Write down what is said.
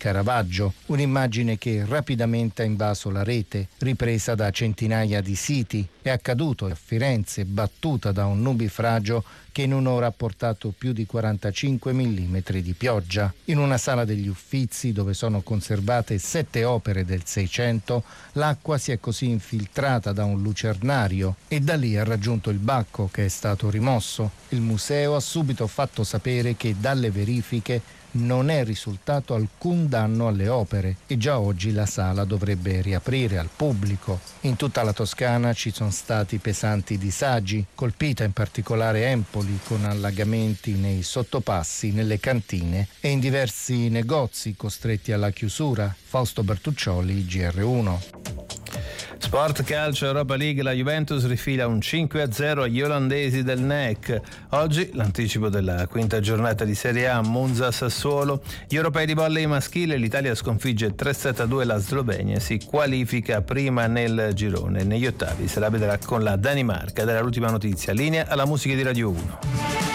Caravaggio, un'immagine che rapidamente ha invaso la rete, ripresa da centinaia di siti. È accaduto a Firenze, battuta da un nubifragio che in un'ora ha portato più di 45 mm di pioggia. In una sala degli Uffizi, dove sono conservate 7 opere del Seicento, l'acqua si è così infiltrata da un lucernario e da lì ha raggiunto il Bacco, che è stato rimosso. Il museo ha subito fatto sapere che dalle verifiche non è risultato alcun danno alle opere e già oggi la sala dovrebbe riaprire al pubblico. In tutta la Toscana ci sono stati pesanti disagi, colpita in particolare Empoli con allagamenti nei sottopassi, nelle cantine e in diversi negozi costretti alla chiusura. Fausto Bertuccioli, GR1. Sport, calcio, Europa League, la Juventus rifila un 5-0 agli olandesi del NEC. Oggi l'anticipo della quinta giornata di Serie A, Monza-Sassuolo. Gli europei di volley maschile, l'Italia sconfigge 3-2 la Slovenia, si qualifica prima nel girone. Negli ottavi se la vedrà con la Danimarca. Ed era l'ultima notizia. Linea alla musica di Radio 1.